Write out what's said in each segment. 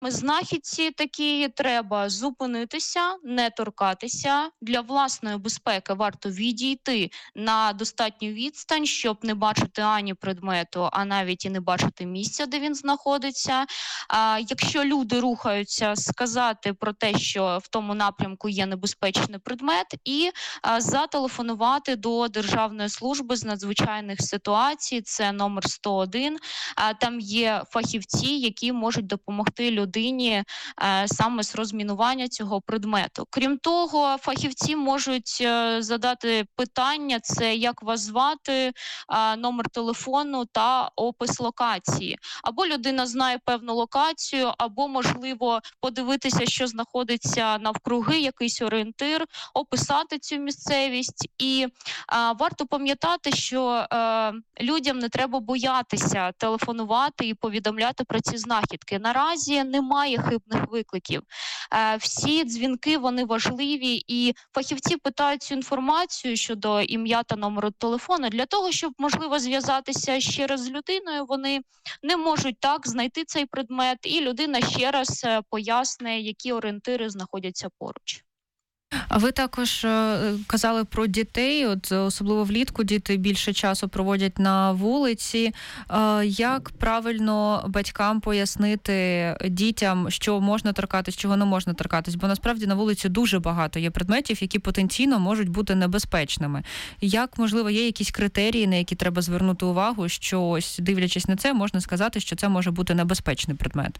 Знахідці такі треба зупинитися, не торкатися. Для власної безпеки варто відійти на достатню відстань, щоб не бачити ані предмету, а навіть і не бачити місця, де він знаходиться. Якщо люди рухаються, сказати про те, що в тому напрямку є небезпечний предмет, і зателефонувати до Державної служби з надзвичайних ситуацій. Це номер 101. Там є фахівці, які можуть допомогти людині саме з розмінування цього предмету. Крім того, фахівці можуть задати питання: це як вас звати, номер телефону та опис локації. Або людина знає певну локацію, або, можливо, подивитися, що знаходиться навкруги, якийсь орієнтир, описати цю місцевість. І варто пам'ятати, що людям не треба боятися телефонувати і повідомляти про ці знахідки. Наразі немає хибних викликів. Всі дзвінки, вони важливі, і фахівці питають цю інформацію щодо ім'я та номеру телефону для того, щоб, можливо, зв'язатися ще раз з людиною. Вони не можуть так знайти цей предмет, і людина ще раз пояснить, які орієнтири знаходяться поруч. А ви також казали про дітей, от особливо влітку діти більше часу проводять на вулиці. Як правильно батькам пояснити дітям, що можна торкатись, чого не можна торкатись? Бо насправді на вулиці дуже багато є предметів, які потенційно можуть бути небезпечними. Як, можливо, є якісь критерії, на які треба звернути увагу, що ось, дивлячись на це, можна сказати, що це може бути небезпечний предмет?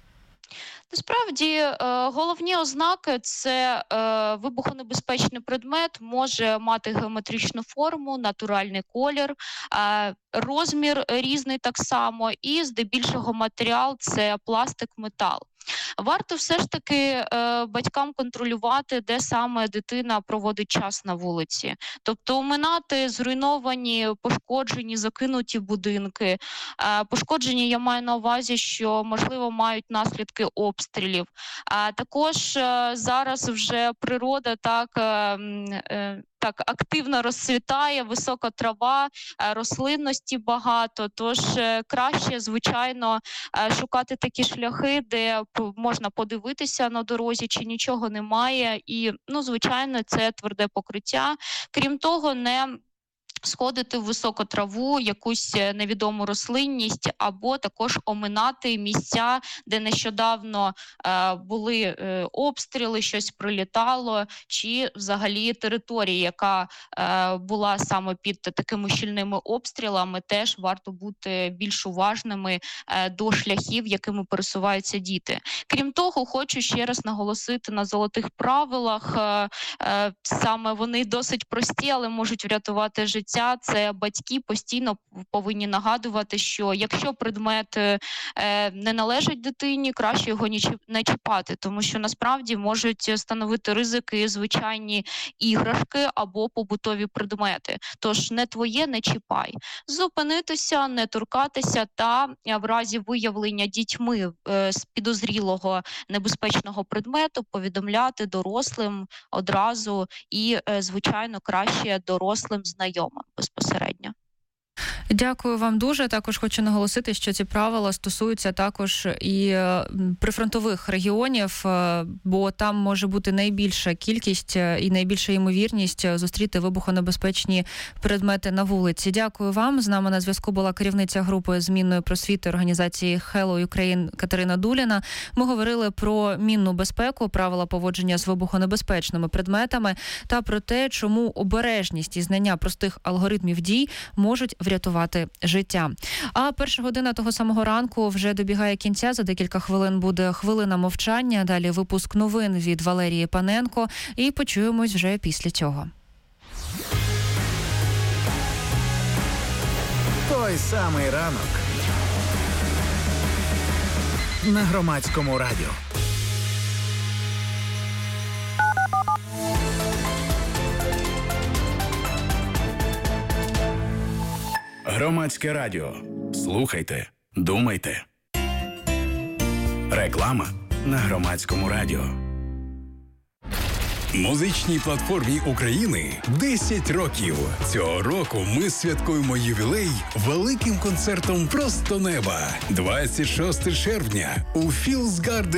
Насправді, головні ознаки – це вибухонебезпечний предмет може мати геометричну форму, натуральний колір, розмір різний так само, і здебільшого матеріал – це пластик, метал. Варто все ж таки батькам контролювати, де саме дитина проводить час на вулиці. Тобто оминати зруйновані, пошкоджені, закинуті будинки. Пошкоджені я маю на увазі, що, можливо, мають наслідки обстрілів. Також зараз вже природа так активно розцвітає, висока трава, рослинності багато, тож краще, звичайно, шукати такі шляхи, де можна подивитися на дорозі, чи нічого немає, і, звичайно, це тверде покриття. Крім того, не сходити в високу траву, якусь невідому рослинність, або також оминати місця, де нещодавно були обстріли, щось прилітало, чи взагалі територія, яка була саме під такими щільними обстрілами, теж варто бути більш уважними до шляхів, якими пересуваються діти. Крім того, хочу ще раз наголосити на золотих правилах. Саме вони досить прості, але можуть врятувати життя. Це батьки постійно повинні нагадувати, що якщо предмет не належить дитині, краще його не чіпати, тому що насправді можуть становити ризики звичайні іграшки або побутові предмети. Тож не твоє, не чіпай. Зупинитися, не торкатися та в разі виявлення дітьми з підозрілого небезпечного предмету повідомляти дорослим одразу і, звичайно, краще дорослим знайомим безпосередньо. Дякую вам дуже. Також хочу наголосити, що ці правила стосуються також і прифронтових регіонів, бо там може бути найбільша кількість і найбільша ймовірність зустріти вибухонебезпечні предмети на вулиці. Дякую вам. З нами на зв'язку була керівниця групи змінної просвіти організації Hello Ukraine Катерина Дуліна. Ми говорили про мінну безпеку, правила поводження з вибухонебезпечними предметами та про те, чому обережність і знання простих алгоритмів дій можуть врятувати життя. А перша година того самого ранку вже добігає кінця. За декілька хвилин буде хвилина мовчання. Далі випуск новин від Валерії Паненко. І почуємось вже після цього. Той самий ранок на Громадському радіо. Громадське радіо. Слухайте, думайте. Реклама на Громадському радіо. Музичній платформі України 10 років. Цього року ми святкуємо ювілей великим концертом «Просто неба». 26 червня у Філдс Гарден